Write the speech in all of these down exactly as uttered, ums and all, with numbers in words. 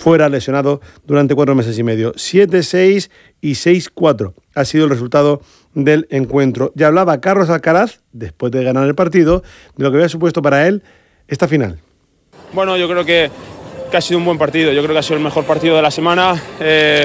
fuera lesionado durante cuatro meses y medio. siete seis y seis cuatro ha sido el resultado del encuentro. Ya hablaba Carlos Alcaraz, después de ganar el partido, de lo que había supuesto para él esta final. Bueno, yo creo que, que ha sido un buen partido. Yo creo que ha sido el mejor partido de la semana. Eh,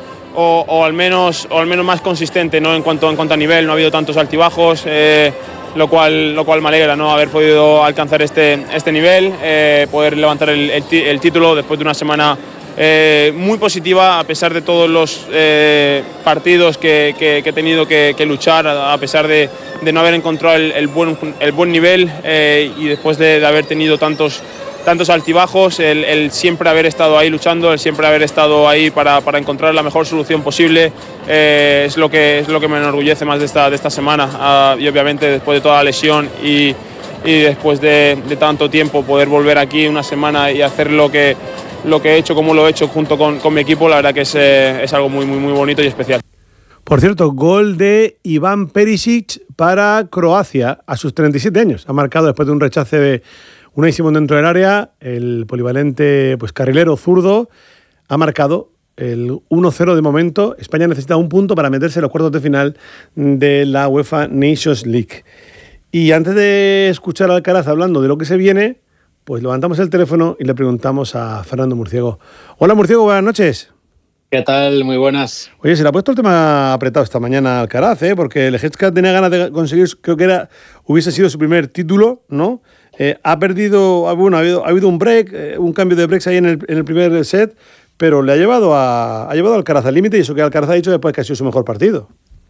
o, o, al menos, o al menos más consistente, ¿no? En cuanto, en cuanto a nivel, no ha habido tantos altibajos, eh, lo, cual, lo cual me alegra, ¿no? Haber podido alcanzar este, este nivel, eh, poder levantar el, el, el título después de una semana eh, muy positiva, a pesar de todos los eh, partidos que, que, que he tenido que, que luchar, a pesar de, de no haber encontrado el, el, buen, el buen nivel eh, y después de, de haber tenido tantos tantos altibajos, el, el siempre haber estado ahí luchando, el siempre haber estado ahí para, para encontrar la mejor solución posible, eh, es, lo que, es lo que me enorgullece más de esta, de esta semana. Uh, y obviamente después de toda la lesión y, y después de, de tanto tiempo, poder volver aquí una semana y hacer lo que, lo que he hecho, como lo he hecho junto con, con mi equipo, la verdad que es, eh, es algo muy, muy, muy bonito y especial. Por cierto, gol de Iván Perisic para Croacia a sus treinta y siete años. Ha marcado después de un rechace de Unai Simón dentro del área, el polivalente pues carrilero zurdo ha marcado el uno cero de momento. España necesita un punto para meterse en los cuartos de final de la UEFA Nations League. Y antes de escuchar a Alcaraz hablando de lo que se viene, pues levantamos el teléfono y le preguntamos a Fernando Murciego. Hola Murciego, buenas noches. ¿Qué tal? Muy buenas. Oye, se le ha puesto el tema apretado esta mañana a Alcaraz, ¿eh? Porque el Leječka tenía ganas de conseguir, creo que era, hubiese sido su primer título, ¿no? Eh, ha perdido, bueno, ha habido, ha habido un break, eh, un cambio de breaks ahí en el, en el primer set, pero le ha llevado a, ha llevado a Alcaraz al límite, y eso que Alcaraz ha dicho después que ha sido su mejor partido.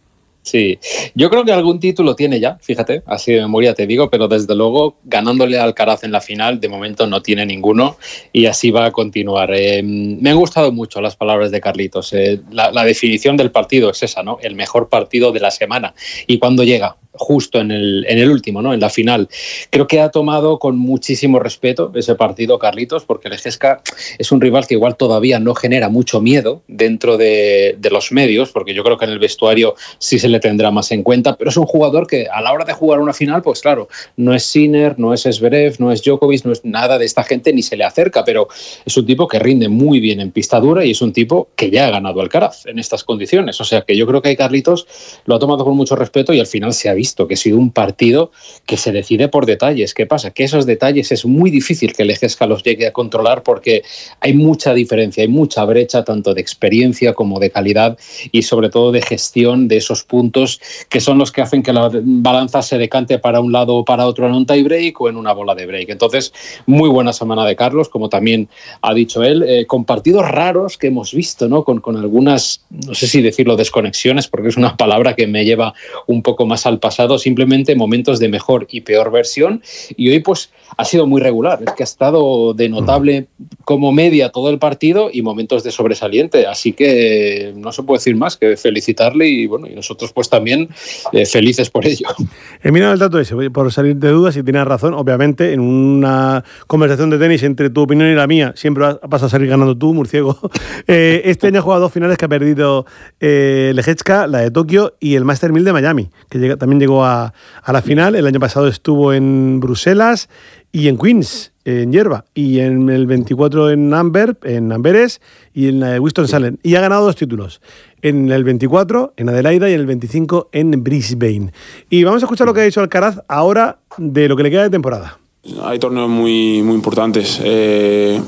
Sí, yo creo que algún título tiene ya, fíjate, así de memoria te digo, pero desde luego ganándole a Alcaraz en la final, de momento no tiene ninguno y así va a continuar. Eh, me han gustado mucho las palabras de Carlitos. Eh, la, la definición del partido es esa, ¿no? El mejor partido de la semana. Y cuando llega, justo en el, en el último, ¿no? En la final. Creo que ha tomado con muchísimo respeto ese partido Carlitos, porque Leječka es un rival que igual todavía no genera mucho miedo dentro de, de los medios, porque yo creo que en el vestuario sí se le tendrá más en cuenta, pero es un jugador que a la hora de jugar una final, pues claro, no es Sinner, no es Zverev, no es Djokovic, no es nada de esta gente, ni se le acerca, pero es un tipo que rinde muy bien en pista dura y es un tipo que ya ha ganado Alcaraz en estas condiciones. O sea que yo creo que Carlitos lo ha tomado con mucho respeto y al final se ha visto que ha sido un partido que se decide por detalles. ¿Qué pasa? Que esos detalles es muy difícil que Leječka los llegue a controlar porque hay mucha diferencia, hay mucha brecha tanto de experiencia como de calidad y sobre todo de gestión de esos puntos que son los que hacen que la balanza se decante para un lado o para otro en un tie break o en una bola de break. Entonces, muy buena semana de Carlos, como también ha dicho él, eh, con partidos raros que hemos visto, ¿no? Con, con algunas, no sé si decirlo desconexiones, porque es una palabra que me lleva un poco más al pasado, simplemente momentos de mejor y peor versión, y hoy pues ha sido muy regular, es que ha estado de notable como media todo el partido y momentos de sobresaliente, así que no se puede decir más que felicitarle y bueno, y nosotros pues también eh, felices por ello. He mirado el dato ese, por salir de dudas, y tienes razón, obviamente, en una conversación de tenis entre tu opinión y la mía, siempre vas a salir ganando tú, Murciego. Eh, este año ha jugado dos finales que ha perdido eh, Leječka, la de Tokio y el Master mil de Miami, que llega, también llegó a, a la final. El año pasado estuvo en Bruselas y en Queens, en Yerba, y en el veinticuatro en Amber, en Amberes y en Winston-Salem. Y ha ganado dos títulos, en el veinticuatro en Adelaida y en el veinticinco en Brisbane. Y vamos a escuchar lo que ha dicho Alcaraz ahora de lo que le queda de temporada. Hay torneos muy, muy importantes. Eh...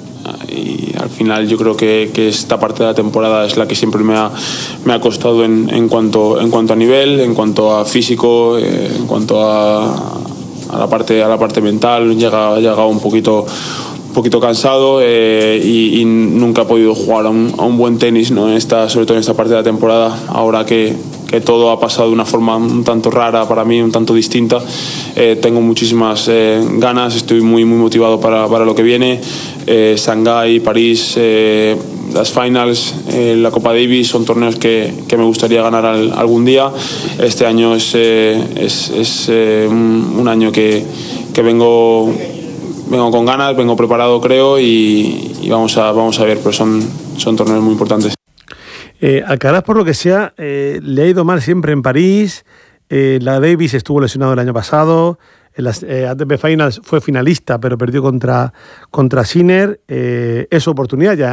Y al final yo creo que, que esta parte de la temporada es la que siempre me ha, me ha costado en, en, cuanto, en cuanto a nivel, en cuanto a físico, eh, en cuanto a, a, la parte, a la parte mental. Llega, llegado un poquito, un poquito cansado eh, y, y nunca he podido jugar a un, a un buen tenis, ¿no? En esta, sobre todo en esta parte de la temporada, ahora que, que todo ha pasado de una forma un tanto rara para mí, un tanto distinta. Eh, tengo muchísimas eh, ganas, estoy muy, muy motivado para, para lo que viene. Eh, Shanghái, París, eh, las finals, eh, la Copa Davis son torneos que, que me gustaría ganar al, algún día. Este año es, eh, es, es eh, un, un año que, que vengo, vengo con ganas, vengo preparado creo y, y vamos, a, vamos a ver, pero son, son torneos muy importantes. Eh, Alcaraz, por lo que sea, eh, le ha ido mal siempre en París. Eh, la Davis estuvo lesionado el año pasado. En las eh, A T P Finals fue finalista, pero perdió contra, contra Sinner. Eh, es su oportunidad ya.